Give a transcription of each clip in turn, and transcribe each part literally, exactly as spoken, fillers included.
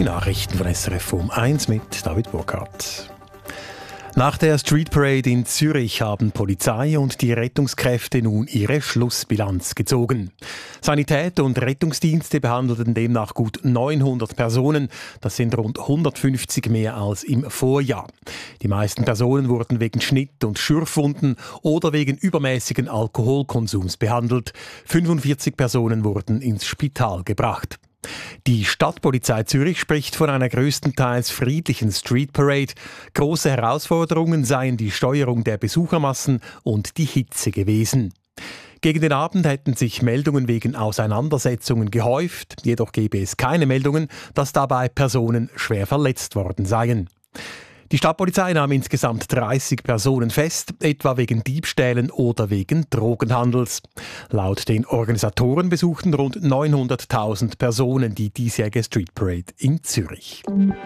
Die Nachrichten von S R F um eins mit David Burkhardt. Nach der Street Parade in Zürich haben Polizei und die Rettungskräfte nun ihre Schlussbilanz gezogen. Sanität und Rettungsdienste behandelten demnach gut neunhundert Personen. Das sind rund hundertfünfzig mehr als im Vorjahr. Die meisten Personen wurden wegen Schnitt- und Schürfwunden oder wegen übermäßigen Alkoholkonsums behandelt. fünfundvierzig Personen wurden ins Spital gebracht. Die Stadtpolizei Zürich spricht von einer größtenteils friedlichen Street Parade. Große Herausforderungen seien die Steuerung der Besuchermassen und die Hitze gewesen. Gegen den Abend hätten sich Meldungen wegen Auseinandersetzungen gehäuft, jedoch gebe es keine Meldungen, dass dabei Personen schwer verletzt worden seien. Die Stadtpolizei nahm insgesamt dreißig Personen fest, etwa wegen Diebstählen oder wegen Drogenhandels. Laut den Organisatoren besuchten rund neunhunderttausend Personen die diesjährige Street Parade in Zürich.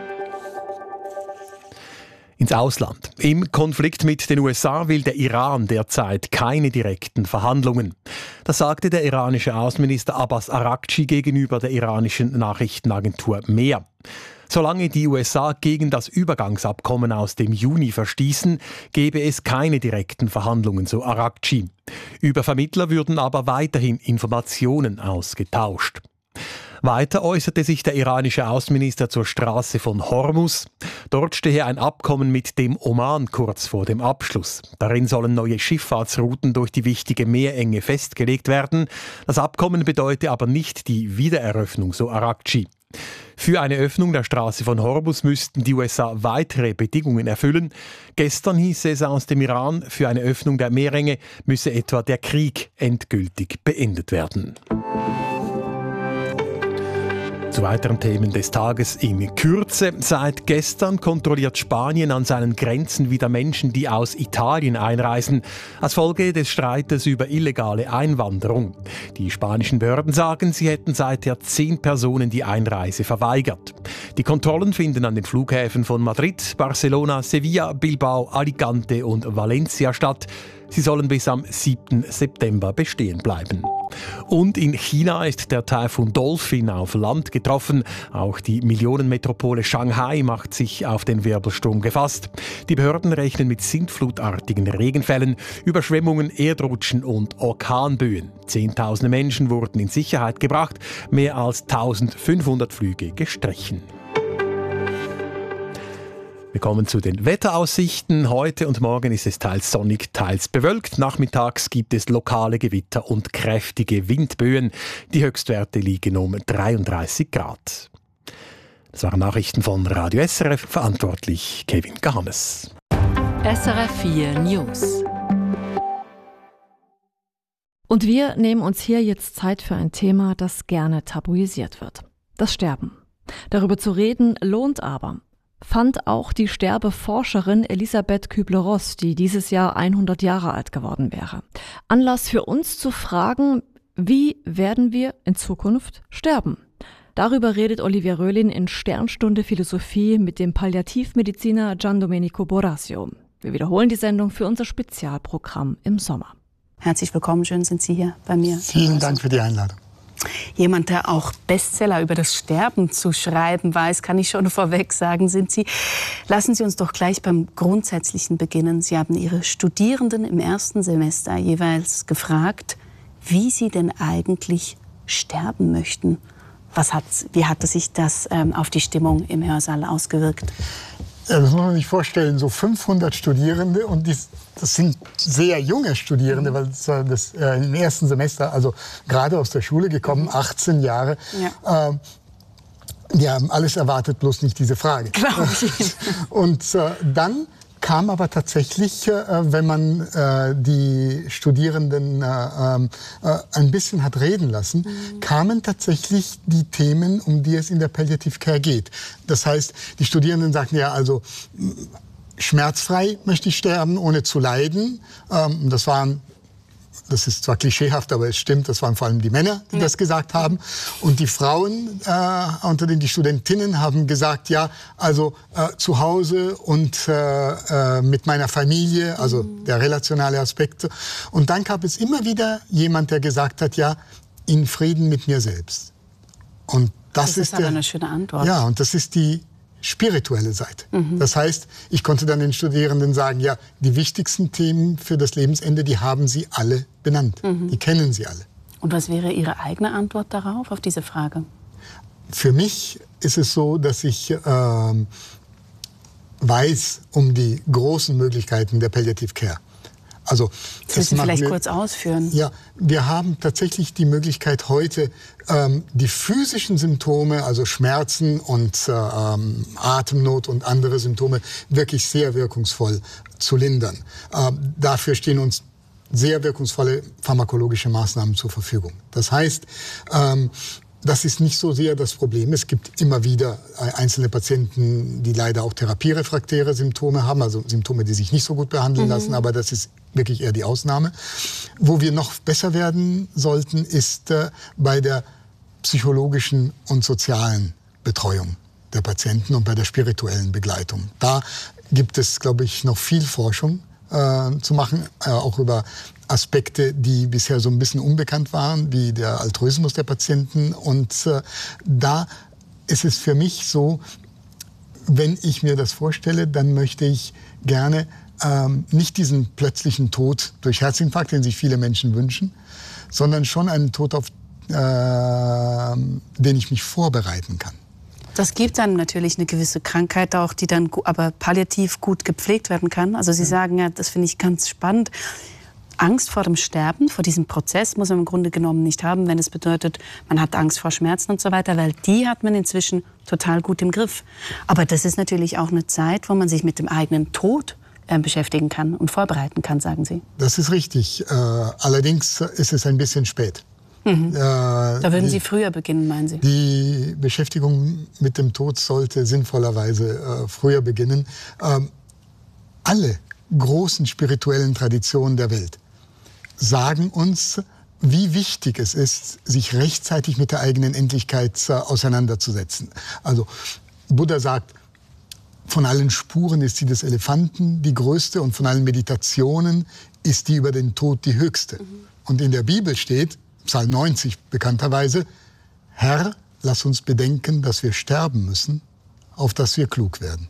Ins Ausland. Im Konflikt mit den U S A will der Iran derzeit keine direkten Verhandlungen. Das sagte der iranische Außenminister Abbas Araghchi gegenüber der iranischen Nachrichtenagentur Mehr. Solange die U S A gegen das Übergangsabkommen aus dem Juni verstießen, gebe es keine direkten Verhandlungen, so Araghchi. Über Vermittler würden aber weiterhin Informationen ausgetauscht. Weiter äußerte sich der iranische Außenminister zur Straße von Hormuz. Dort stehe ein Abkommen mit dem Oman kurz vor dem Abschluss. Darin sollen neue Schifffahrtsrouten durch die wichtige Meerenge festgelegt werden. Das Abkommen bedeute aber nicht die Wiedereröffnung, so Araghchi. Für eine Öffnung der Straße von Hormuz müssten die U S A weitere Bedingungen erfüllen. Gestern hieß es aus dem Iran, für eine Öffnung der Meerenge müsse etwa der Krieg endgültig beendet werden. Zu weiteren Themen des Tages in Kürze. Seit gestern kontrolliert Spanien an seinen Grenzen wieder Menschen, die aus Italien einreisen, als Folge des Streites über illegale Einwanderung. Die spanischen Behörden sagen, sie hätten seither zehn Personen die Einreise verweigert. Die Kontrollen finden an den Flughäfen von Madrid, Barcelona, Sevilla, Bilbao, Alicante und Valencia statt. Sie sollen bis am siebten September bestehen bleiben. Und in China ist der Taifun Dolphin auf Land getroffen. Auch die Millionenmetropole Shanghai macht sich auf den Wirbelsturm gefasst. Die Behörden rechnen mit sintflutartigen Regenfällen, Überschwemmungen, Erdrutschen und Orkanböen. Zehntausende Menschen wurden in Sicherheit gebracht, mehr als eintausendfünfhundert Flüge gestrichen. Wir kommen zu den Wetteraussichten. Heute und morgen ist es teils sonnig, teils bewölkt. Nachmittags gibt es lokale Gewitter und kräftige Windböen. Die Höchstwerte liegen um dreiunddreißig Grad. Das waren Nachrichten von Radio S R F, verantwortlich Kevin Gahanes. S R F vier News. Und wir nehmen uns hier jetzt Zeit für ein Thema, das gerne tabuisiert wird. Das Sterben. Darüber zu reden lohnt aber. Fand auch die Sterbeforscherin Elisabeth Kübler-Ross, die dieses Jahr hundert Jahre alt geworden wäre. Anlass für uns zu fragen, wie werden wir in Zukunft sterben? Darüber redet Olivia Röhlin in Sternstunde Philosophie mit dem Palliativmediziner Gian Domenico Borasio. Wir wiederholen die Sendung für unser Spezialprogramm im Sommer. Herzlich willkommen, schön sind Sie hier bei mir. Vielen Dank für die Einladung. Jemand, der auch Bestseller über das Sterben zu schreiben weiß, kann ich schon vorweg sagen, sind Sie. Lassen Sie uns doch gleich beim Grundsätzlichen beginnen. Sie haben Ihre Studierenden im ersten Semester jeweils gefragt, wie sie denn eigentlich sterben möchten. Was hat, wie hatte sich das ähm, auf die Stimmung im Hörsaal ausgewirkt? Ja, das muss man sich vorstellen, so fünfhundert Studierende und die, das sind sehr junge Studierende, weil das, das äh, im ersten Semester, also gerade aus der Schule gekommen, achtzehn Jahre. Ja. Äh, die haben alles erwartet, bloß nicht diese Frage. Glaube ich. Und äh, dann kam aber tatsächlich, äh, wenn man äh, die Studierenden äh, äh, ein bisschen hat reden lassen, mhm. kamen tatsächlich die Themen, um die es in der Palliative Care geht. Das heißt, die Studierenden sagten ja also, schmerzfrei möchte ich sterben, ohne zu leiden. Ähm, das waren Das ist zwar klischeehaft, aber es stimmt, das waren vor allem die Männer, die ja. das gesagt haben. Und die Frauen äh, unter den die Studentinnen haben gesagt, ja, also äh, zu Hause und äh, äh, mit meiner Familie, also mhm. der relationale Aspekt. Und dann gab es immer wieder jemand, der gesagt hat, ja, in Frieden mit mir selbst. Und das, das ist, ist aber der, eine schöne Antwort. Ja, und das ist die spirituelle Seite. Mhm. Das heißt, ich konnte dann den Studierenden sagen, ja, die wichtigsten Themen für das Lebensende, die haben sie alle benannt. Mhm. Die kennen sie alle. Und was wäre Ihre eigene Antwort darauf, auf diese Frage? Für mich ist es so, dass ich ähm, weiß um die großen Möglichkeiten der Palliative Care. Also, das müssen Sie vielleicht wir, kurz ausführen. Ja, wir haben tatsächlich die Möglichkeit heute, ähm, die physischen Symptome, also Schmerzen und äh, ähm, Atemnot und andere Symptome, wirklich sehr wirkungsvoll zu lindern. Ähm, dafür stehen uns sehr wirkungsvolle pharmakologische Maßnahmen zur Verfügung. Das heißt, ähm, das ist nicht so sehr das Problem. Es gibt immer wieder einzelne Patienten, die leider auch therapierefraktäre Symptome haben, also Symptome, die sich nicht so gut behandeln mhm. lassen, aber das ist wirklich eher die Ausnahme. Wo wir noch besser werden sollten, ist äh, bei der psychologischen und sozialen Betreuung der Patienten und bei der spirituellen Begleitung. Da gibt es, glaube ich, noch viel Forschung äh, zu machen, äh, auch über Aspekte, die bisher so ein bisschen unbekannt waren, wie der Altruismus der Patienten. Und äh, da ist es für mich so, wenn ich mir das vorstelle, dann möchte ich gerne ähm, nicht diesen plötzlichen Tod durch Herzinfarkt, den sich viele Menschen wünschen, sondern schon einen Tod, auf äh, den ich mich vorbereiten kann. Das gibt dann natürlich eine gewisse Krankheit auch, die dann aber palliativ gut gepflegt werden kann. Also Sie sagen ja, das finde ich ganz spannend. Angst vor dem Sterben, vor diesem Prozess muss man im Grunde genommen nicht haben, wenn es bedeutet, man hat Angst vor Schmerzen und so weiter, weil die hat man inzwischen total gut im Griff. Aber das ist natürlich auch eine Zeit, wo man sich mit dem eigenen Tod äh, beschäftigen kann und vorbereiten kann, sagen Sie. Das ist richtig. Äh, allerdings ist es ein bisschen spät. Mhm. Äh, da würden die, Sie früher beginnen, meinen Sie? Die Beschäftigung mit dem Tod sollte sinnvollerweise äh, früher beginnen. Ähm, alle großen spirituellen Traditionen der Welt sagen uns, wie wichtig es ist, sich rechtzeitig mit der eigenen Endlichkeit äh, auseinanderzusetzen. Also Buddha sagt, von allen Spuren ist die des Elefanten die größte und von allen Meditationen ist die über den Tod die höchste. Mhm. Und in der Bibel steht, Psalm neunzig bekannterweise, Herr, lass uns bedenken, dass wir sterben müssen, auf dass wir klug werden.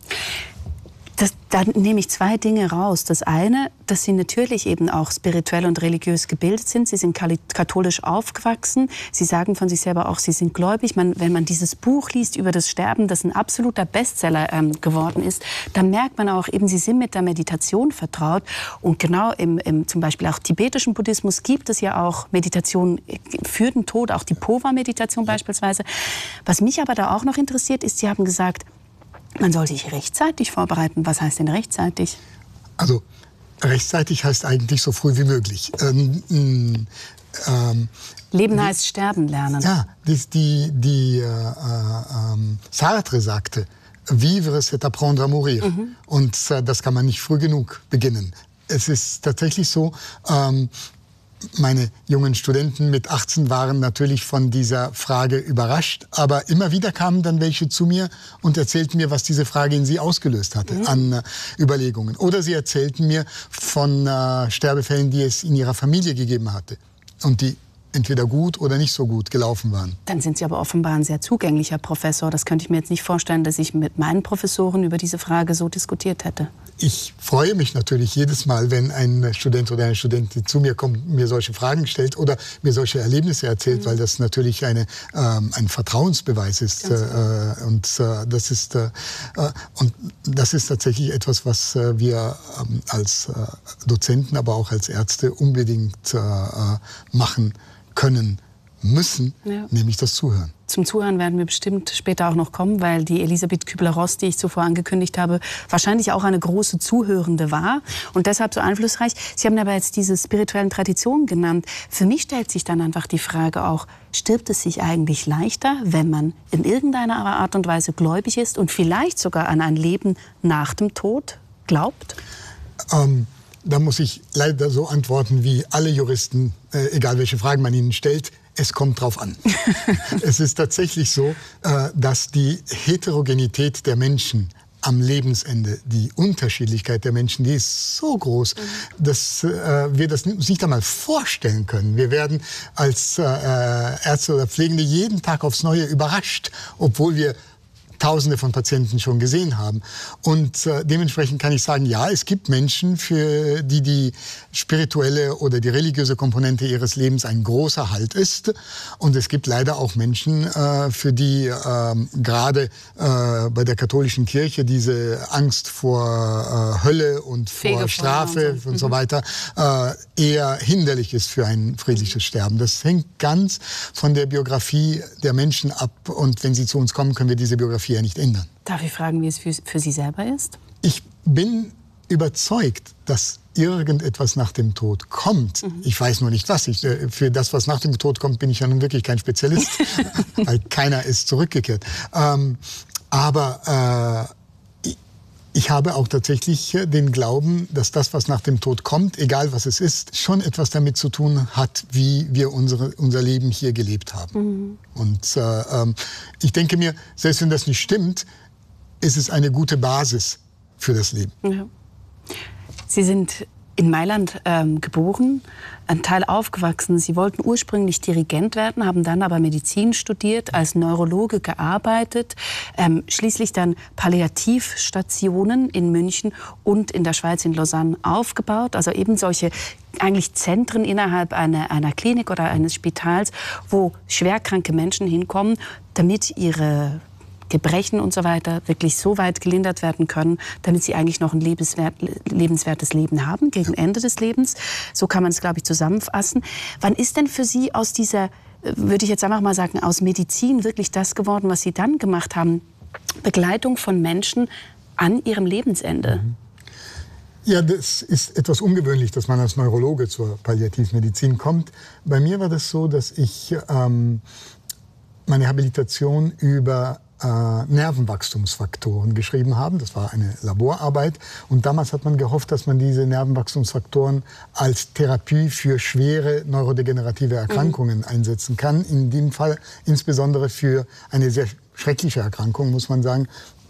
Das, da nehme ich zwei Dinge raus. Das eine, dass Sie natürlich eben auch spirituell und religiös gebildet sind. Sie sind katholisch aufgewachsen. Sie sagen von sich selber auch, Sie sind gläubig. Man, wenn man dieses Buch liest über das Sterben, das ein absoluter Bestseller ähm, geworden ist, dann merkt man auch eben, Sie sind mit der Meditation vertraut. Und genau im, im zum Beispiel auch tibetischen Buddhismus gibt es ja auch Meditation für den Tod, auch die Pova-Meditation beispielsweise. Was mich aber da auch noch interessiert ist, Sie haben gesagt, man soll sich rechtzeitig vorbereiten. Was heißt denn rechtzeitig? Also rechtzeitig heißt eigentlich so früh wie möglich. Ähm, ähm, Leben heißt sterben lernen. Ja, die, die, die äh, äh, Sartre sagte, vivre c'est apprendre à mourir. Mhm. Und äh, das kann man nicht früh genug beginnen. Es ist tatsächlich so, ähm, meine jungen Studenten mit achtzehn waren natürlich von dieser Frage überrascht. Aber immer wieder kamen dann welche zu mir und erzählten mir, was diese Frage in sie ausgelöst hatte mhm. an äh, Überlegungen. Oder sie erzählten mir von äh, Sterbefällen, die es in ihrer Familie gegeben hatte und die entweder gut oder nicht so gut gelaufen waren. Dann sind Sie aber offenbar ein sehr zugänglicher Professor. Das könnte ich mir jetzt nicht vorstellen, dass ich mit meinen Professoren über diese Frage so diskutiert hätte. Ich freue mich natürlich jedes Mal, wenn ein Student oder eine Studentin zu mir kommt, mir solche Fragen stellt oder mir solche Erlebnisse erzählt, mhm. weil das natürlich eine, ähm, ein Vertrauensbeweis ist. Äh, und, äh, das ist, äh, und das ist tatsächlich etwas, was äh, wir äh, als äh, Dozenten, aber auch als Ärzte unbedingt äh, machen können müssen, ja. nämlich das Zuhören. Zum Zuhören werden wir bestimmt später auch noch kommen, weil die Elisabeth Kübler-Ross, die ich zuvor angekündigt habe, wahrscheinlich auch eine große Zuhörende war und deshalb so einflussreich. Sie haben aber jetzt diese spirituellen Traditionen genannt. Für mich stellt sich dann einfach die Frage auch, stirbt es sich eigentlich leichter, wenn man in irgendeiner Art und Weise gläubig ist und vielleicht sogar an ein Leben nach dem Tod glaubt? Ähm, da muss ich leider so antworten wie alle Juristen, äh, egal welche Fragen man ihnen stellt. Es kommt drauf an. Es ist tatsächlich so, dass die Heterogenität der Menschen am Lebensende, die Unterschiedlichkeit der Menschen, die ist so groß, mhm. dass äh, wir das uns nicht einmal vorstellen können. Wir werden als äh, Ärzte oder Pflegende jeden Tag aufs Neue überrascht, obwohl wir Tausende von Patienten schon gesehen haben. Und äh, dementsprechend kann ich sagen, ja, es gibt Menschen, für die die spirituelle oder die religiöse Komponente ihres Lebens ein großer Halt ist. Und es gibt leider auch Menschen, äh, für die äh, gerade äh, bei der katholischen Kirche diese Angst vor äh, Hölle und vor Fegefeuer Strafe und so, und so weiter äh, eher hinderlich ist für ein friedliches Sterben. Das hängt ganz von der Biografie der Menschen ab. Und wenn sie zu uns kommen, können wir diese Biografie ja nicht ändern. Darf ich fragen, wie es für, für Sie selber ist? Ich bin überzeugt, dass irgendetwas nach dem Tod kommt. Mhm. Ich weiß nur nicht was. Ich, für das, was nach dem Tod kommt, bin ich ja nun wirklich kein Spezialist, weil keiner ist zurückgekehrt. Ähm, aber äh, ich, ich habe auch tatsächlich den Glauben, dass das, was nach dem Tod kommt, egal was es ist, schon etwas damit zu tun hat, wie wir unsere, unser Leben hier gelebt haben. Mhm. Und äh, ähm, ich denke mir, selbst wenn das nicht stimmt, ist es eine gute Basis für das Leben. Ja. Sie sind in Mailand ähm, geboren, ein Teil aufgewachsen. Sie wollten ursprünglich Dirigent werden, haben dann aber Medizin studiert, als Neurologe gearbeitet, ähm, schließlich dann Palliativstationen in München und in der Schweiz in Lausanne aufgebaut. Also eben solche eigentlich Zentren innerhalb einer, einer Klinik oder eines Spitals, wo schwerkranke Menschen hinkommen, damit ihre Gebrechen und so weiter wirklich so weit gelindert werden können, damit sie eigentlich noch ein lebenswert, lebenswertes Leben haben gegen Ende des Lebens. So kann man es, glaube ich, zusammenfassen. Wann ist denn für Sie aus dieser, würde ich jetzt einfach mal sagen, aus Medizin wirklich das geworden, was Sie dann gemacht haben? Begleitung von Menschen an ihrem Lebensende. Mhm. Ja, das ist etwas ungewöhnlich, dass man als Neurologe zur Palliativmedizin kommt. Bei mir war das so, dass ich ähm, meine Habilitation über Äh, Nervenwachstumsfaktoren geschrieben haben. Das war eine Laborarbeit. Und damals hat man gehofft, dass man diese Nervenwachstumsfaktoren als Therapie für schwere neurodegenerative Erkrankungen mhm. einsetzen kann. In dem Fall insbesondere für eine sehr schreckliche Erkrankung, muss man sagen.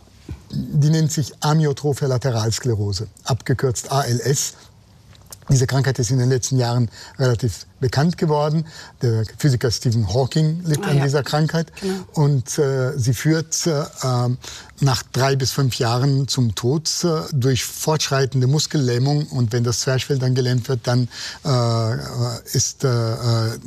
Die nennt sich Amyotrophe Lateralsklerose, abgekürzt A L S. Diese Krankheit ist in den letzten Jahren relativ bekannt geworden. Der Physiker Stephen Hawking litt ah, an ja. dieser Krankheit. Genau. Und äh, sie führt äh, nach drei bis fünf Jahren zum Tod äh, durch fortschreitende Muskellähmung. Und wenn das Zwerchfell dann gelähmt wird, dann äh, ist äh,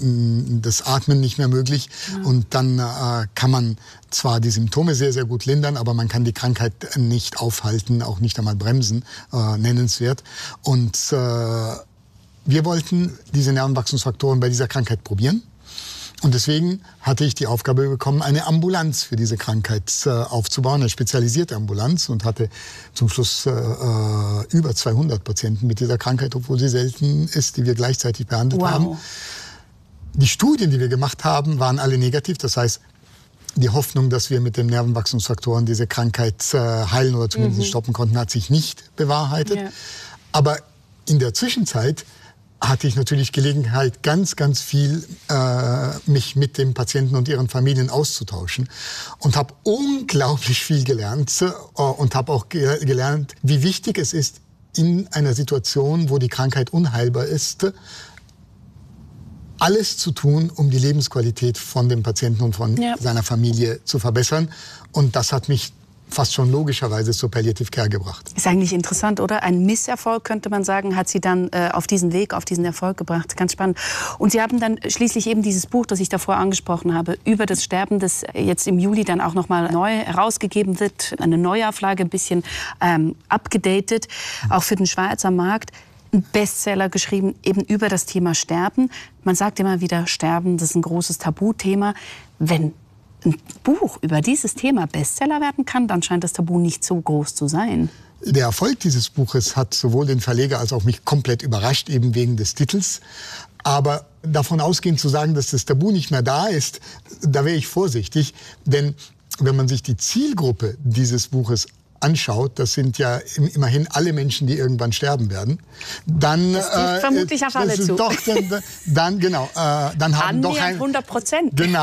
das Atmen nicht mehr möglich. Ja. Und dann äh, kann man zwar die Symptome sehr, sehr gut lindern, aber man kann die Krankheit nicht aufhalten, auch nicht einmal bremsen, äh, nennenswert. Und äh, wir wollten diese Nervenwachstumsfaktoren bei dieser Krankheit probieren. Und deswegen hatte ich die Aufgabe bekommen, eine Ambulanz für diese Krankheit äh, aufzubauen, eine spezialisierte Ambulanz, und hatte zum Schluss äh, über zweihundert Patienten mit dieser Krankheit, obwohl sie selten ist, die wir gleichzeitig behandelt wow. haben. Die Studien, die wir gemacht haben, waren alle negativ. Das heißt, die Hoffnung, dass wir mit den Nervenwachstumsfaktoren diese Krankheit äh, heilen oder zumindest mhm. stoppen konnten, hat sich nicht bewahrheitet. Ja. Aber in der Zwischenzeit hatte ich natürlich Gelegenheit, ganz, ganz viel äh, mich mit den Patienten und ihren Familien auszutauschen und habe unglaublich viel gelernt äh, und habe auch ge gelernt, wie wichtig es ist, in einer Situation, wo die Krankheit unheilbar ist, alles zu tun, um die Lebensqualität von dem Patienten und von ja. seiner Familie zu verbessern. Und das hat mich fast schon logischerweise zur Palliative Care gebracht. Ist eigentlich interessant, oder? Ein Misserfolg, könnte man sagen, hat Sie dann äh, auf diesen Weg, auf diesen Erfolg gebracht. Ganz spannend. Und Sie haben dann schließlich eben dieses Buch, das ich davor angesprochen habe, über das Sterben, das jetzt im Juli dann auch noch mal neu herausgegeben wird. Eine Neuauflage, ein bisschen ähm, abgedatet, auch für den Schweizer Markt. Ein Bestseller geschrieben, eben über das Thema Sterben. Man sagt immer wieder, Sterben, das ist ein großes Tabuthema. Wenn ein Buch über dieses Thema Bestseller werden kann, dann scheint das Tabu nicht so groß zu sein. Der Erfolg dieses Buches hat sowohl den Verleger als auch mich komplett überrascht, eben wegen des Titels. Aber davon ausgehend zu sagen, dass das Tabu nicht mehr da ist, da wäre ich vorsichtig. Denn wenn man sich die Zielgruppe dieses Buches anschaut, das sind ja immerhin alle Menschen, die irgendwann sterben werden, dann das trifft äh, vermutlich auf alle zu. Doch, dann, dann genau, äh, dann haben doch ein, hundert Prozent. Genau,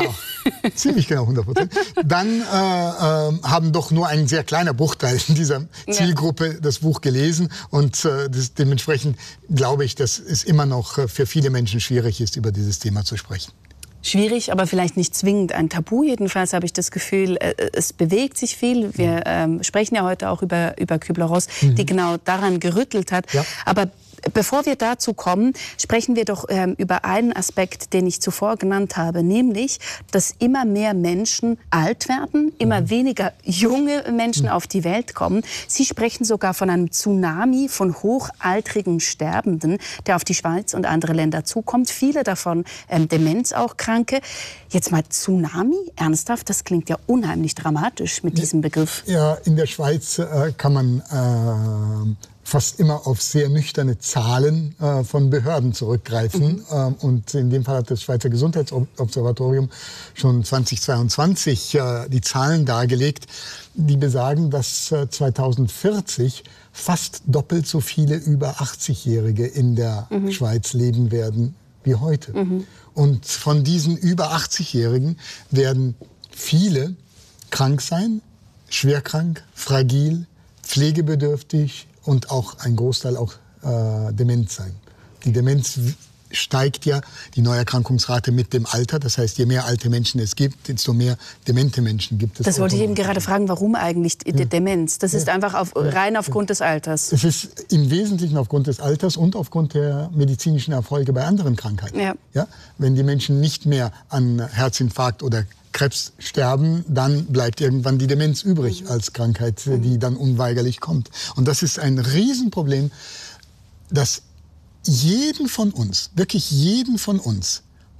Ziemlich genau hundert Prozent. Dann äh, äh, haben doch nur ein sehr kleiner Bruchteil dieser Zielgruppe ja. das Buch gelesen. Und äh, das, dementsprechend glaube ich, dass es immer noch äh, für viele Menschen schwierig ist, über dieses Thema zu sprechen. Schwierig, aber vielleicht nicht zwingend ein Tabu. Jedenfalls habe ich das Gefühl, es bewegt sich viel. Wir ähm, sprechen ja heute auch über, über Kübler-Ross, mhm. die genau daran gerüttelt hat. Ja. Aber bevor wir dazu kommen, sprechen wir doch ähm, über einen Aspekt, den ich zuvor genannt habe, nämlich, dass immer mehr Menschen alt werden, immer mhm. weniger junge Menschen mhm. auf die Welt kommen. Sie sprechen sogar von einem Tsunami von hochaltrigen Sterbenden, der auf die Schweiz und andere Länder zukommt. Viele davon ähm, Demenz auch Kranke. Jetzt mal Tsunami, ernsthaft, das klingt ja unheimlich dramatisch mit diesem Begriff. Ja, in der Schweiz äh, kann man äh, fast immer auf sehr nüchterne Zahlen äh, von Behörden zurückgreifen. Mhm. Ähm, und in dem Fall hat das Schweizer Gesundheitsobservatorium schon zweitausendzweiundzwanzig äh, die Zahlen dargelegt, die besagen, dass äh, zweitausendvierzig fast doppelt so viele über achtzig-Jährige in der mhm. Schweiz leben werden wie heute. Mhm. Und von diesen über achtzig-Jährigen werden viele krank sein, schwerkrank, fragil, pflegebedürftig, und auch ein Großteil auch äh, dement sein. Die Demenz steigt ja, die Neuerkrankungsrate mit dem Alter. Das heißt, je mehr alte Menschen es gibt, desto mehr demente Menschen gibt es. Das wollte ich eben gerade fragen, warum eigentlich die ja. Demenz? Das ist ja. einfach auf, rein aufgrund ja. des Alters. Es ist im Wesentlichen aufgrund des Alters und aufgrund der medizinischen Erfolge bei anderen Krankheiten. Ja. Ja? Wenn die Menschen nicht mehr an Herzinfarkt oder Krebs sterben, dann bleibt irgendwann die Demenz übrig mhm. als Krankheit, die dann unweigerlich kommt. Und das ist ein Riesenproblem, das jeden von uns, wirklich jeden von uns,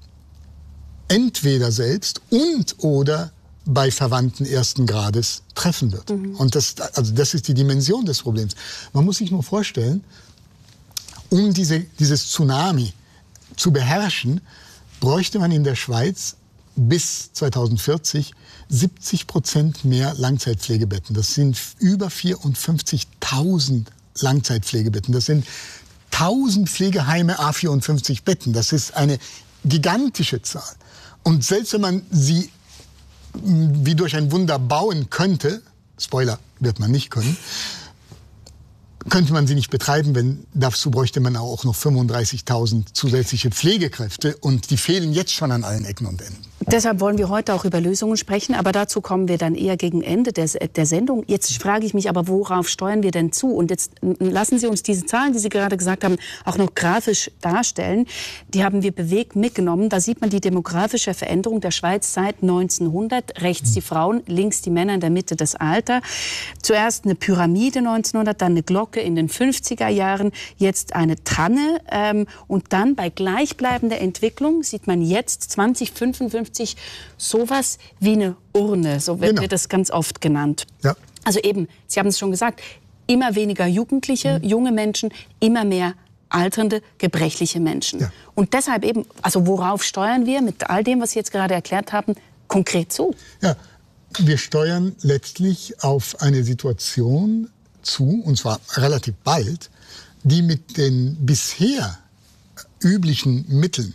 entweder selbst und oder bei Verwandten ersten Grades treffen wird. Mhm. Und das, also das ist die Dimension des Problems. Man muss sich nur vorstellen, um diese, dieses Tsunami zu beherrschen, bräuchte man in der Schweiz bis zweitausendvierzig siebzig Prozent mehr Langzeitpflegebetten. Das sind über vierundfünfzigtausend Langzeitpflegebetten. Das sind tausend Pflegeheime, à vierundfünfzig Betten. Das ist eine gigantische Zahl. Und selbst wenn man sie wie durch ein Wunder bauen könnte, Spoiler, wird man nicht können, könnte man sie nicht betreiben, wenn dazu bräuchte man auch noch fünfunddreißigtausend zusätzliche Pflegekräfte und die fehlen jetzt schon an allen Ecken und Enden. Deshalb wollen wir heute auch über Lösungen sprechen, aber dazu kommen wir dann eher gegen Ende der, der Sendung. Jetzt frage ich mich aber, worauf steuern wir denn zu? Und jetzt lassen Sie uns diese Zahlen, die Sie gerade gesagt haben, auch noch grafisch darstellen. Die haben wir bewegt mitgenommen. Da sieht man die demografische Veränderung der Schweiz seit neunzehnhundert. Rechts die Frauen, links die Männer, in der Mitte das Alter. Zuerst eine Pyramide neunzehnhundert, dann eine Glocke in den fünfziger Jahren, jetzt eine Tanne. Ähm, und dann bei gleichbleibender Entwicklung sieht man jetzt zwanzig fünfundfünfzig sowas wie eine Urne, so wird genau. mir das ganz oft genannt. Ja. Also eben, Sie haben es schon gesagt, immer weniger Jugendliche, mhm. junge Menschen, immer mehr alternde, gebrechliche Menschen. Ja. Und deshalb eben, also worauf steuern wir mit all dem, was Sie jetzt gerade erklärt haben, konkret zu? Ja, wir steuern letztlich auf eine Situation zu, und zwar relativ bald, die mit den bisher üblichen Mitteln,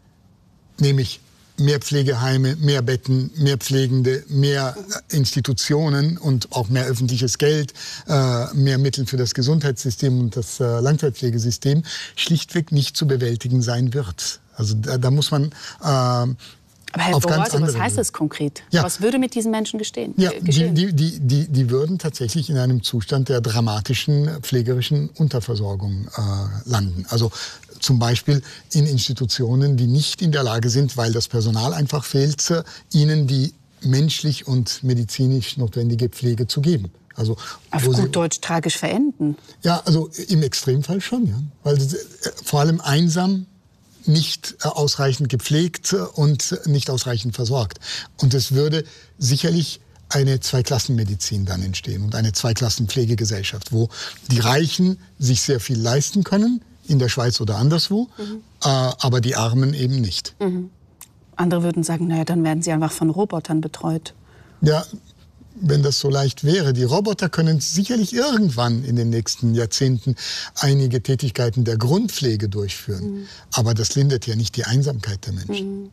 nämlich mehr Pflegeheime, mehr Betten, mehr Pflegende, mehr Institutionen und auch mehr öffentliches Geld, äh, mehr Mittel für das Gesundheitssystem und das äh, Langzeitpflegesystem schlichtweg nicht zu bewältigen sein wird. Also da, da muss man äh, Aber Herr Borase, was heißt das konkret? Ja. Was würde mit diesen Menschen gestehen, ja, äh, geschehen? Die, die, die, die würden tatsächlich in einem Zustand der dramatischen pflegerischen Unterversorgung äh, landen. Also zum Beispiel in Institutionen, die nicht in der Lage sind, weil das Personal einfach fehlt, ihnen die menschlich und medizinisch notwendige Pflege zu geben. Also, auf gut sie, Deutsch tragisch verenden. Ja, also im Extremfall schon, ja. Weil äh, vor allem einsam, nicht äh, ausreichend gepflegt und nicht ausreichend versorgt. Und es würde sicherlich eine Zweiklassenmedizin dann entstehen und eine Zweiklassenpflegegesellschaft, wo die Reichen sich sehr viel leisten können, in der Schweiz oder anderswo, mhm. äh, aber die Armen eben nicht. Mhm. Andere würden sagen, naja, dann werden sie einfach von Robotern betreut. Ja, wenn das so leicht wäre. Die Roboter können sicherlich irgendwann in den nächsten Jahrzehnten einige Tätigkeiten der Grundpflege durchführen. Mhm. Aber das lindert ja nicht die Einsamkeit der Menschen. Mhm.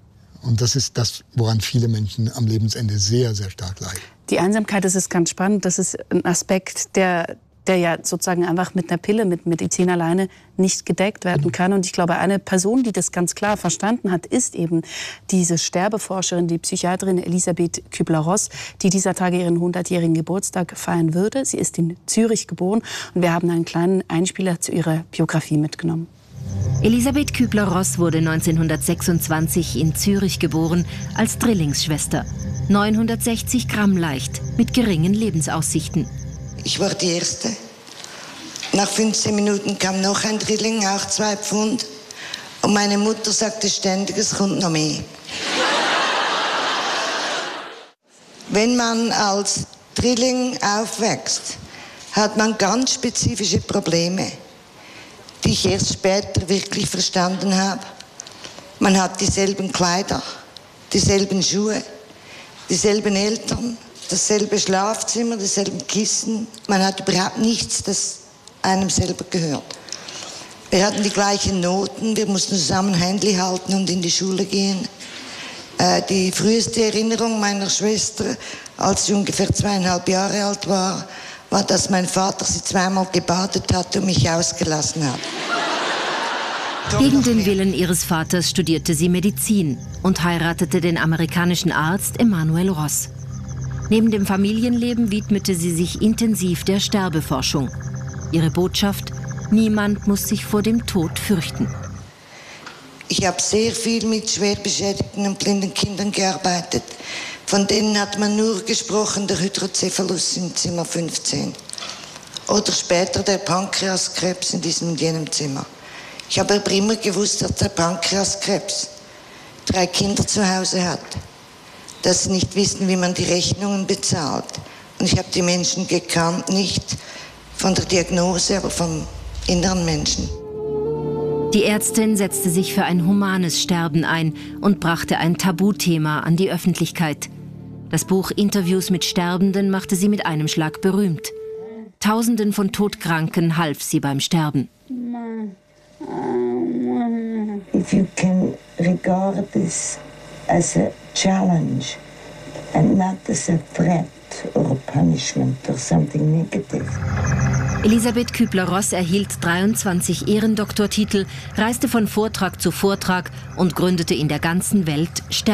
Und das ist das, woran viele Menschen am Lebensende sehr, sehr stark leiden. Die Einsamkeit, das ist ganz spannend. Das ist ein Aspekt, der, der ja sozusagen einfach mit einer Pille, mit Medizin alleine nicht gedeckt werden kann. Und ich glaube, eine Person, die das ganz klar verstanden hat, ist eben diese Sterbeforscherin, die Psychiaterin Elisabeth Kübler-Ross, die dieser Tage ihren hundertjährigen Geburtstag feiern würde. Sie ist in Zürich geboren und wir haben einen kleinen Einspieler zu ihrer Biografie mitgenommen. Elisabeth Kübler-Ross wurde neunzehnhundertsechsundzwanzig in Zürich geboren als Drillingsschwester. neunhundertsechzig Gramm leicht, mit geringen Lebensaussichten. Ich war die Erste. Nach fünfzehn Minuten kam noch ein Drilling, auch zwei Pfund. Und meine Mutter sagte ständig, es kommt noch mehr. Wenn man als Drilling aufwächst, hat man ganz spezifische Probleme, die ich erst später wirklich verstanden habe. Man hat dieselben Kleider, dieselben Schuhe, dieselben Eltern, dasselbe Schlafzimmer, dieselben Kissen. Man hat überhaupt nichts, das einem selber gehört. Wir hatten die gleichen Noten, wir mussten zusammen Händchen halten und in die Schule gehen. Äh, die früheste Erinnerung meiner Schwester, als sie ungefähr zweieinhalb Jahre alt war, war, dass mein Vater sie zweimal gebadet hat und mich ausgelassen hat. Gegen den Willen ihres Vaters studierte sie Medizin und heiratete den amerikanischen Arzt Emanuel Ross. Neben dem Familienleben widmete sie sich intensiv der Sterbeforschung. Ihre Botschaft: Niemand muss sich vor dem Tod fürchten. Ich habe sehr viel mit schwer beschädigten und blinden Kindern gearbeitet. Von denen hat man nur gesprochen, der Hydrocephalus in Zimmer fünfzehn. Oder später der Pankreaskrebs in diesem und jenem Zimmer. Ich habe aber immer gewusst, dass der Pankreaskrebs drei Kinder zu Hause hat. Dass sie nicht wissen, wie man die Rechnungen bezahlt. Und ich habe die Menschen gekannt, nicht von der Diagnose, aber vom inneren Menschen. Die Ärztin setzte sich für ein humanes Sterben ein und brachte ein Tabuthema an die Öffentlichkeit. Das Buch Interviews mit Sterbenden machte sie mit einem Schlag berühmt. Tausenden von Todkranken half sie beim Sterben. If you can regard this as a challenge and not as a threat or a punishment or something negative. Elisabeth Kübler-Ross erhielt dreiundzwanzig Ehrendoktortitel, reiste von Vortrag zu Vortrag und gründete in der ganzen Welt Sterben.